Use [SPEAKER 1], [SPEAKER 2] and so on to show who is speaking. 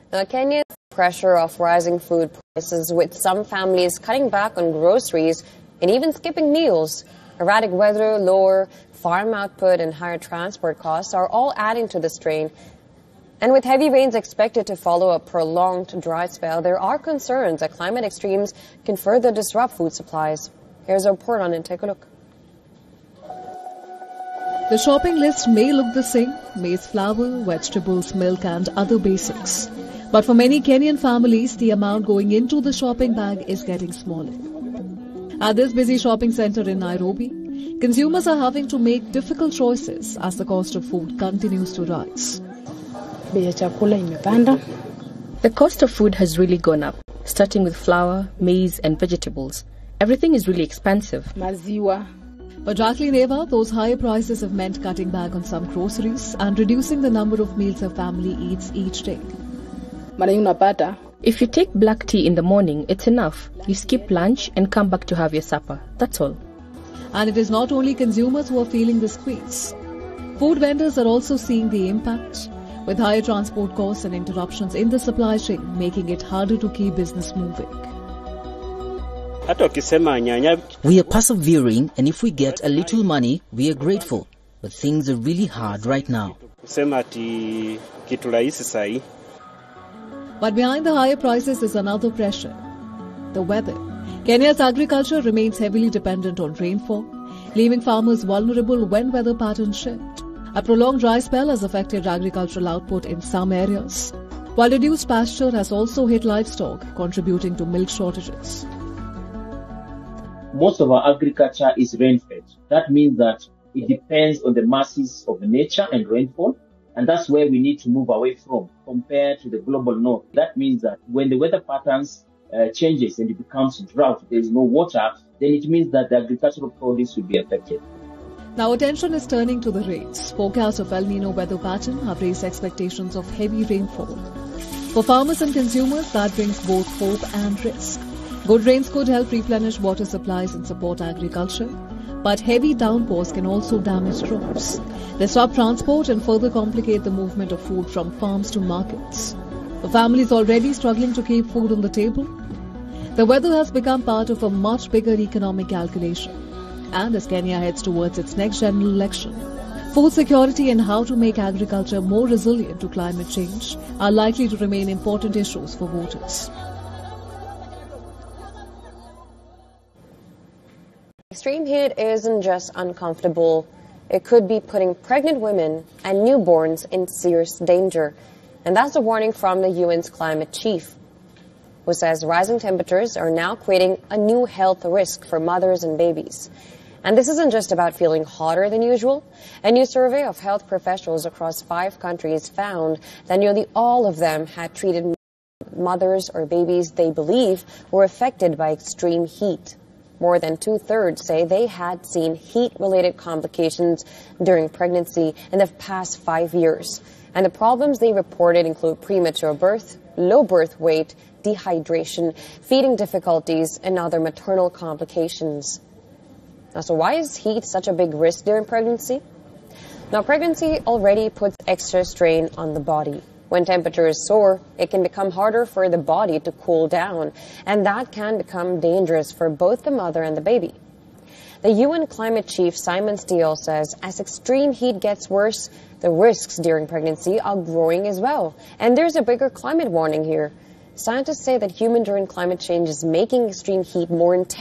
[SPEAKER 1] Now, Kenya's pressure of rising food prices, with some families cutting back on groceries and even skipping meals. Erratic weather, lower farm output and higher transport costs are all adding to the strain. And with heavy rains expected to follow a prolonged dry spell, there are concerns that climate extremes can further disrupt food supplies. Here's a report on it. Take a look.
[SPEAKER 2] The shopping list may look the same: maize flour, vegetables, milk and other basics. But for many Kenyan families, the amount going into the shopping bag is getting smaller. At this busy shopping center in Nairobi, consumers are having to make difficult choices as the cost of food continues to rise.
[SPEAKER 3] The cost of food has really gone up, starting with flour, maize and vegetables. Everything is really expensive.
[SPEAKER 2] For Jacqueline Eva, those higher prices have meant cutting back on some groceries and reducing the number of meals her family eats each day.
[SPEAKER 3] If you take black tea in the morning, it's enough. You skip lunch and come back to have your supper. That's all.
[SPEAKER 2] And it is not only consumers who are feeling the squeeze. Food vendors are also seeing the impact, with higher transport costs and interruptions in the supply chain, making it harder to keep business moving.
[SPEAKER 4] We are persevering, and if we get a little money, we are grateful. But things are really hard right now.
[SPEAKER 2] But behind the higher prices is another pressure: the weather. Kenya's agriculture remains heavily dependent on rainfall, leaving farmers vulnerable when weather patterns shift. A prolonged dry spell has affected agricultural output in some areas, while reduced pasture has also hit livestock, contributing to milk shortages.
[SPEAKER 5] Most of our agriculture is rain-fed. That means that it depends on the masses of nature and rainfall, and that's where we need to move away from compared to the global north. That means that when the weather patterns changes and it becomes drought, there is no water, then it means that the agricultural produce will be affected.
[SPEAKER 2] Now attention is turning to the rains. Forecasts of El Nino weather pattern have raised expectations of heavy rainfall. For farmers and consumers, that brings both hope and risk. Good rains could help replenish water supplies and support agriculture, but heavy downpours can also damage crops, disrupt transport and further complicate the movement of food from farms to markets. For families already struggling to keep food on the table, the weather has become part of a much bigger economic calculation. And as Kenya heads towards its next general election, food security and how to make agriculture more resilient to climate change are likely to remain important issues for voters.
[SPEAKER 1] Extreme heat isn't just uncomfortable. It could be putting pregnant women and newborns in serious danger. And that's a warning from the UN's climate chief, who says rising temperatures are now creating a new health risk for mothers and babies. And this isn't just about feeling hotter than usual. A new survey of health professionals across 5 countries found that nearly all of them had treated mothers or babies they believe were affected by extreme heat. More than 2/3 say they had seen heat-related complications during pregnancy in the past 5 years. And the problems they reported include premature birth, low birth weight, dehydration, feeding difficulties, and other maternal complications. Now, so why is heat such a big risk during pregnancy? Now, pregnancy already puts extra strain on the body. When temperatures soar, it can become harder for the body to cool down, and that can become dangerous for both the mother and the baby. The UN climate chief Simon Stiell says as extreme heat gets worse, the risks during pregnancy are growing as well. And there's a bigger climate warning here. Scientists say that human-driven climate change is making extreme heat more intense.